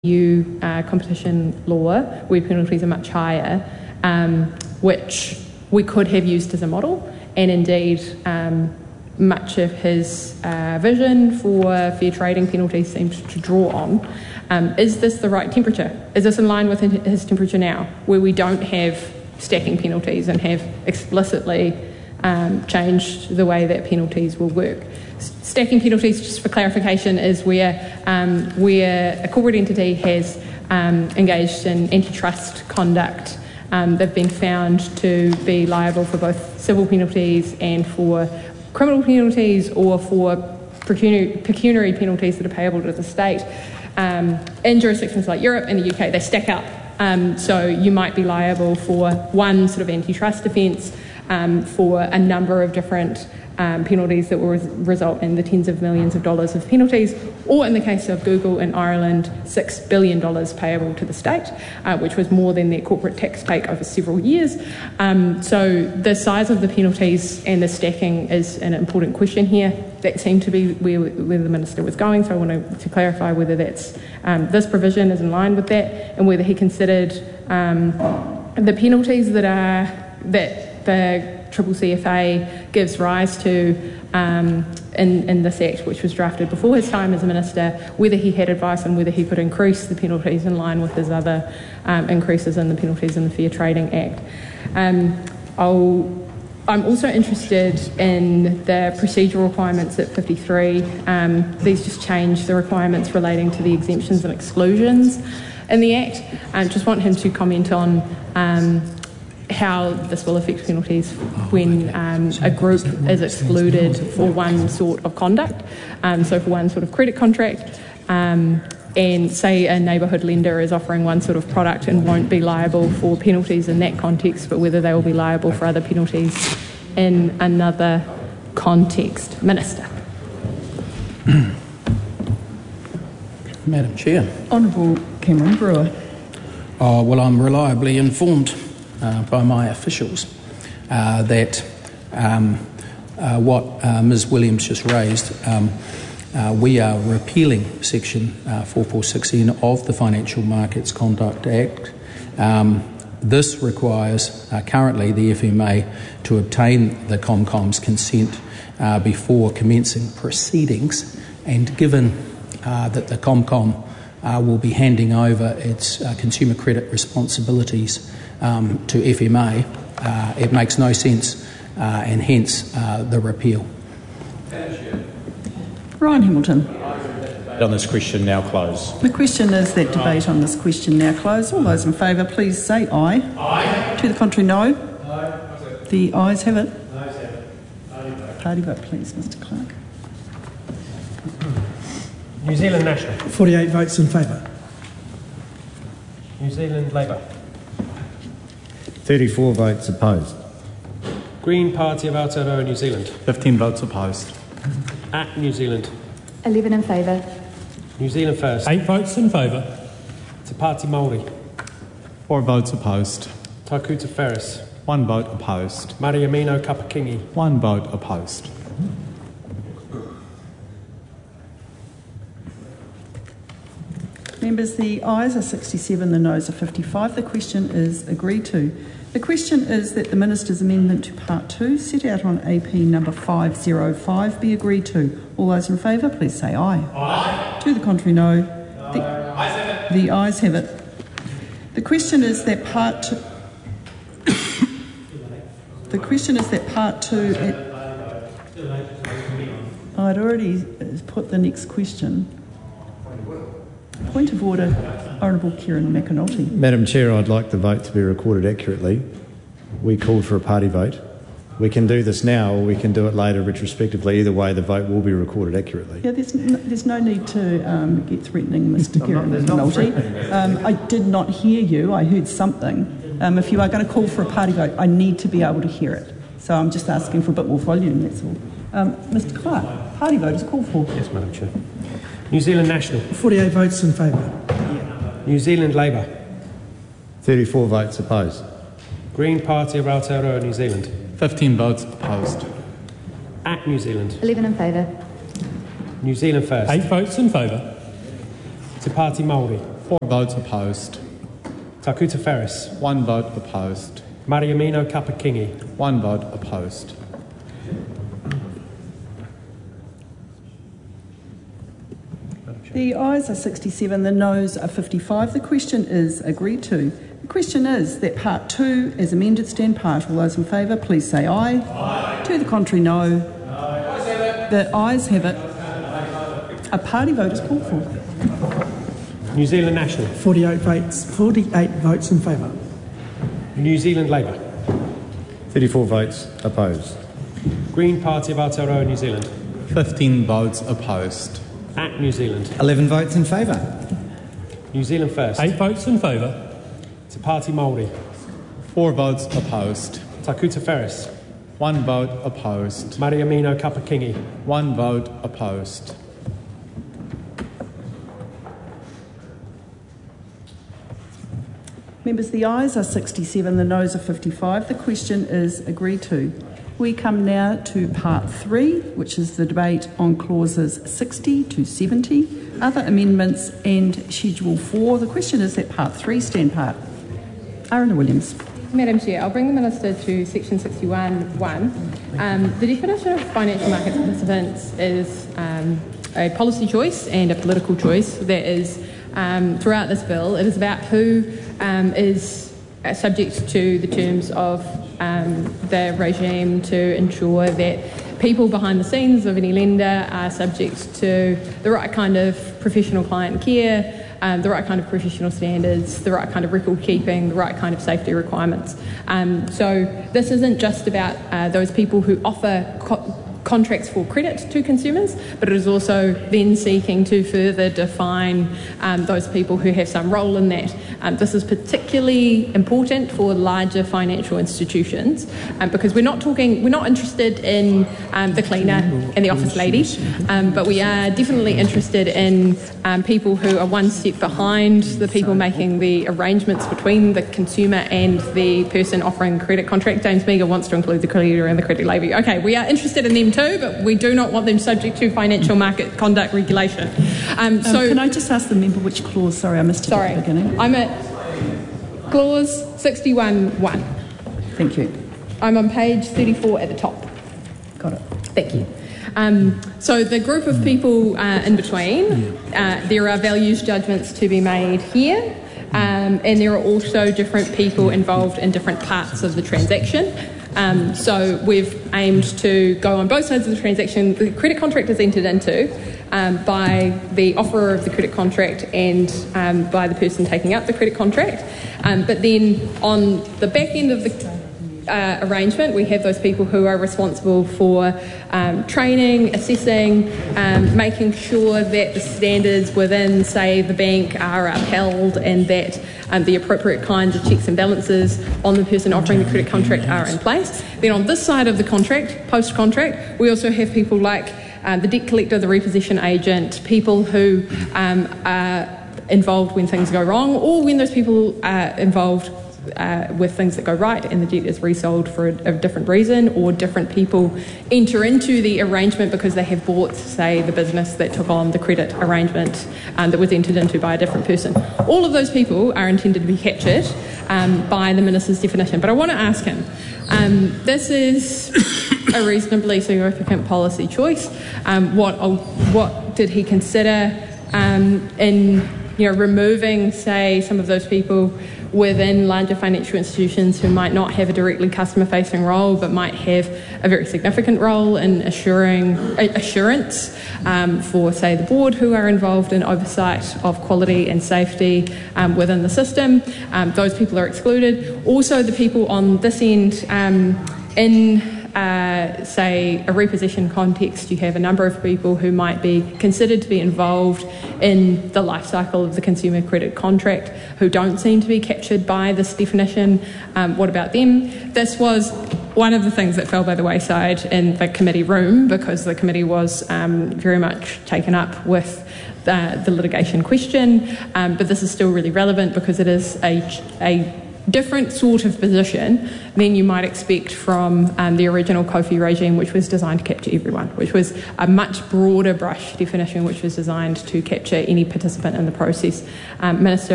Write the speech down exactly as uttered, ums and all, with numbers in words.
E U uh, competition law, where penalties are much higher, um, which we could have used as a model, and indeed um, much of his uh, vision for fair trading penalties seemed to draw on. Um, is this the right temperature? Is this in line with his temperature now, where we don't have stacking penalties and have explicitly um, changed the way that penalties will work? Stacking penalties, just for clarification, is where um, where a corporate entity has um, engaged in antitrust conduct. Um, they've been found to be liable for both civil penalties and for criminal penalties, or for pecuniary, pecuniary penalties that are payable to the state. Um, in jurisdictions like Europe and the U K, they stack up. Um, so you might be liable for one sort of antitrust offence, um, for a number of different Um, penalties that will res- result in the tens of millions of dollars of penalties, or in the case of Google in Ireland, six billion dollars payable to the state, uh, which was more than their corporate tax take over several years. Um, so the size of the penalties and the stacking is an important question here. That seemed to be where, where the Minister was going, so I want to clarify whether that's um, this provision is in line with that, and whether he considered um, the penalties that are that the Triple C F A gives rise to um, in, in this Act, which was drafted before his time as a Minister, whether he had advice on whether he could increase the penalties in line with his other um, increases in the penalties in the Fair Trading Act. Um, I'll, I'm also interested in the procedural requirements at fifty-three. Um, these just change the requirements relating to the exemptions and exclusions in the Act. I just want him to comment on um, how this will affect penalties when um, a group is excluded for one sort of conduct, um, so for one sort of credit contract, um, and say a neighbourhood lender is offering one sort of product and won't be liable for penalties in that context, but whether they will be liable for other penalties in another context. Minister. Madam Chair. Honourable Cameron Brewer. Oh, well, I'm reliably informed Uh, by my officials uh, that um, uh, what uh, Miz Williams just raised, um, uh, we are repealing section uh, four forty-six N of the Financial Markets Conduct Act. Um, this requires uh, currently the F M A to obtain the ComCom's consent uh, before commencing proceedings, and given uh, that the ComCom uh, will be handing over its uh, consumer credit responsibilities Um, to F M A, uh, it makes no sense, uh, and hence uh, the repeal. Ryan Hamilton. On this question now closed. The question is that debate on this question now closed. All those in favour, please say aye. Aye. To the contrary, no. Aye. The ayes have it. Ayes have it. Party vote. Party vote, please, Mr Clark. New Zealand National. forty-eight votes in favour. New Zealand Labour. thirty-four votes opposed. Green Party of Aotearoa New Zealand. fifteen votes opposed. At New Zealand. eleven in favour. New Zealand First. Eight votes in favour. Te Pāti Māori. Four votes opposed. Takuta Ferris. One vote opposed. Mariamino Kapakingi. One vote opposed. Members, the ayes are sixty-seven, the noes are fifty-five. The question is agreed to. The question is that the Minister's amendment to Part two, set out on A P number five oh five, be agreed to. All those in favour, please say aye. Aye. To the contrary, no. The, the ayes have it. The question is that Part two... the question is that Part two... It, I'd already put the next question. Point of order, Honourable Kieran McAnulty. Madam Chair, I'd like the vote to be recorded accurately. We called for a party vote. We can do this now, or we can do it later retrospectively. Either way, the vote will be recorded accurately. Yeah, there's no, there's no need to um, get threatening, Mr Kieran McAnulty. Um, I did not hear you. I heard something. Um, if you are going to call for a party vote, I need to be able to hear it. So I'm just asking for a bit more volume, that's all. Um, Mr Clark, party vote is called for. Yes, Madam Chair. New Zealand National. forty-eight votes in favour. New Zealand Labour. thirty-four votes opposed. Green Party of Aotearoa New Zealand. fifteen votes opposed. At New Zealand. eleven in favour. New Zealand First. Eight votes in favour. Te Pāti Māori. Four votes opposed. Takuta Ferris. One vote opposed. Mariamino Kapakingi. One vote opposed. The ayes are sixty-seven, the noes are fifty-five. The question is agreed to. The question is that part two, as amended, stand part. All those in favour, please say aye. Aye. To the contrary, no. Aye. The ayes have it. A party vote is called for. New Zealand National. forty-eight votes, forty-eight votes in favour. New Zealand Labour. thirty-four votes opposed. Green Party of Aotearoa New Zealand. Fifteen votes opposed. Act New Zealand. eleven votes in favour. New Zealand First. Eight votes in favour. Te Pāti Māori. Four votes opposed. Takuta Ferris. One vote opposed. Mariamino Kapakingi. One vote opposed. Members, the ayes are sixty-seven, the noes are fifty-five. The question is agreed to. We come now to part three, which is the debate on clauses sixty to seventy, other amendments and schedule four. The question is that part three stand part. Aruna Williams. Madam Chair, I'll bring the Minister to section sixty-one one. Um, the definition of financial markets participants is um, a policy choice and a political choice that is um, throughout this bill. It is about who um, is subject to the terms of um, the regime to ensure that people behind the scenes of any lender are subject to the right kind of professional client care, Um, the right kind of professional standards, the right kind of record keeping, the right kind of safety requirements. Um, so this isn't just about uh, those people who offer co- contracts for credit to consumers, but it is also then seeking to further define um, those people who have some role in that. Um, this is particularly important for larger financial institutions um, because we're not talking, we're not interested in um, the cleaner and the office lady, um, but we are definitely interested in um, people who are one step behind the people making the arrangements between the consumer and the person offering credit contract. James Meagher wants to include the cleaner and the credit lady. Okay, we are interested in them too, but we do not want them subject to financial market conduct regulation. Um, so um, can I just ask the member which clause? Sorry, I missed it sorry, at the beginning. I'm at clause sixty-one one. Thank you. I'm on page thirty-four at the top. Got it. Thank you. Um, so the group of people uh, in between, uh, there are values judgments to be made here, um, and there are also different people involved in different parts of the transaction. Um, so we've aimed to go on both sides of the transaction. The credit contract is entered into um, by the offerer of the credit contract and um, by the person taking up the credit contract. Um, but then on the back end of the uh, arrangement, we have those people who are responsible for um, training, assessing, um, making sure that the standards within, say, the bank are upheld and that um, the appropriate kinds of checks and balances on the person offering the credit contract are in place. Then on this side of the contract, post-contract, we also have people like uh, the debt collector, the repossession agent, people who um, are involved when things go wrong, or when those people are involved Uh, with things that go right and the debt is resold for a, a different reason, or different people enter into the arrangement because they have bought, say, the business that took on the credit arrangement um, that was entered into by a different person. All of those people are intended to be captured um, by the Minister's definition. But I want to ask him, um, this is a reasonably significant policy choice. Um, what, what did he consider um, in you know, removing, say, some of those people within larger financial institutions who might not have a directly customer-facing role but might have a very significant role in assuring assurance um, for, say, the board who are involved in oversight of quality and safety um, within the system. Um, those people are excluded. Also, the people on this end um, in Uh, say, a repossession context, you have a number of people who might be considered to be involved in the life cycle of the consumer credit contract who don't seem to be captured by this definition. Um, what about them? This was one of the things that fell by the wayside in the committee room because the committee was um, very much taken up with the, the litigation question, um, but this is still really relevant because it is a, a different sort of position than you might expect from um, the original Kofi regime, which was designed to capture everyone, which was a much broader brush definition, which was designed to capture any participant in the process. Um, Minister